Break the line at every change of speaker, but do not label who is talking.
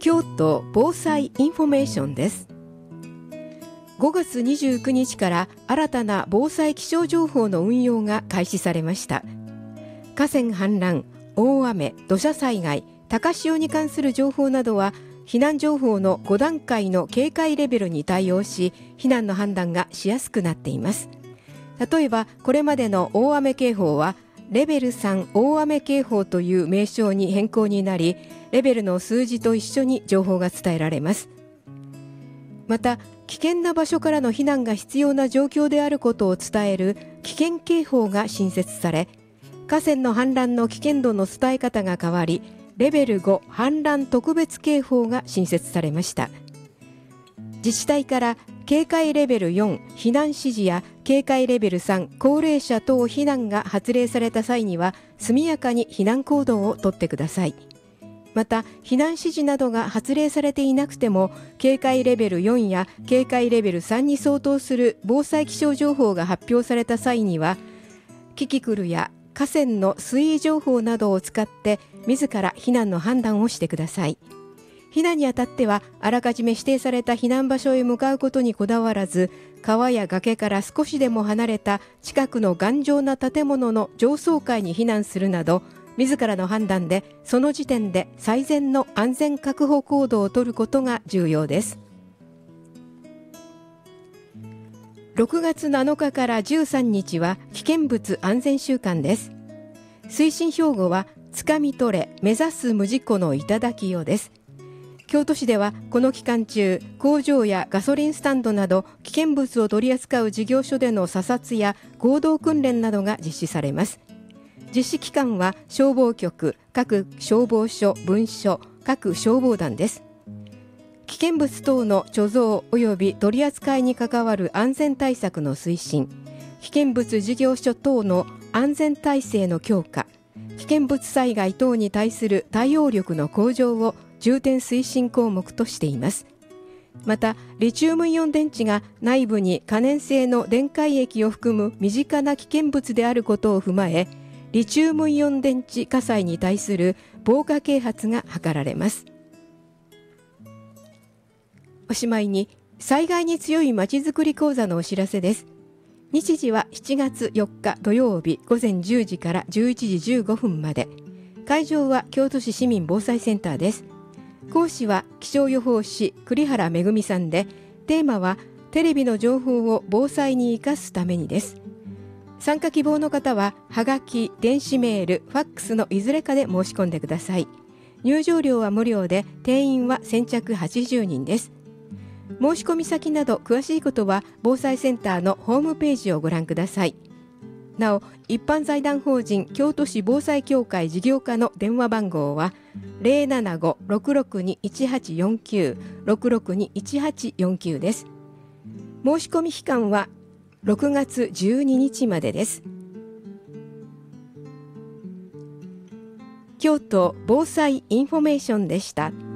京都防災インフォメーションです。5月29日から新たな防災気象情報の運用が開始されました。河川氾濫、大雨、土砂災害、高潮に関する情報などは避難情報の5段階の警戒レベルに対応し、避難の判断がしやすくなっています。例えばこれまでの大雨警報はレベル3大雨警報という名称に変更になり、レベルの数字と一緒に情報が伝えられます。また危険な場所からの避難が必要な状況であることを伝える危険警報が新設され、河川の氾濫の危険度の伝え方が変わり、レベル5氾濫特別警報が新設されました。自治体から警戒レベル4避難指示や警戒レベル3高齢者等避難が発令された際には速やかに避難行動をとってください。また避難指示などが発令されていなくても、警戒レベル4や警戒レベル3に相当する防災気象情報が発表された際には、キキクルや河川の水位情報などを使って自ら避難の判断をしてください。避難にあたってはあらかじめ指定された避難場所へ向かうことにこだわらず、川や崖から少しでも離れた近くの頑丈な建物の上層階に避難するなど、自らの判断でその時点で最善の安全確保行動を取ることが重要です。6月7日から13日は危険物安全週間です。推進標語はつかみ取れ目指す無事故の頂よです。京都市ではこの期間中、工場やガソリンスタンドなど危険物を取り扱う事業所での査察や合同訓練などが実施されます。実施期間は消防局、各消防署、分署、各消防団です。危険物等の貯蔵及び取り扱いに関わる安全対策の推進、危険物事業所等の安全体制の強化、危険物災害等に対する対応力の向上を重点推進項目としています。またリチウムイオン電池が内部に可燃性の電解液を含む身近な危険物であることを踏まえ、リチウムイオン電池火災に対する防火啓発が図られます。おしまいに災害に強いまちづくり講座のお知らせです。日時は7月4日土曜日午前10時から11時15分まで。会場は京都市市民防災センターです。講師は気象予報士栗原めさんで、テーマはテレビの情報を防災に生かすためにです。参加希望の方ははがき、電子メール、ファックスのいずれかで申し込んでください。入場料は無料で、定員は先着80人です。申し込み先など詳しいことは防災センターのホームページをご覧ください。なお、一般財団法人京都市防災協会事業課の電話番号は 075-662-1849 662-1849 です。申し込み期間は6月12日までです。京都防災インフォメーションでした。